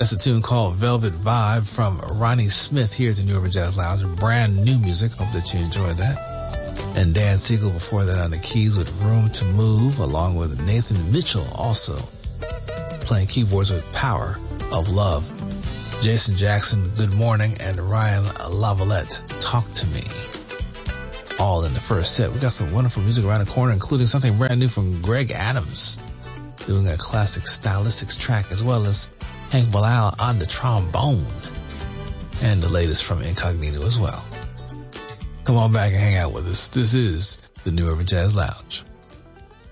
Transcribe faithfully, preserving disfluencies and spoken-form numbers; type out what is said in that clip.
That's a tune called Velvet Vibe from Ronnie Smith here at the New Urban Jazz Lounge. Brand new music. Hope that you enjoyed that. And Dan Siegel before that on the keys with Room to Move, along with Nathan Mitchell also playing keyboards with Power of Love. Jason Jackson, Good Morning, and Ryan Lavalette, Talk to Me. All in the first set. We got some wonderful music around the corner, including something brand new from Greg Adams, doing a classic stylistics track, as well as Hank Bilal on the trombone, and the latest from Incognito as well. Come on back and hang out with us. This is the New Urban Jazz Lounge.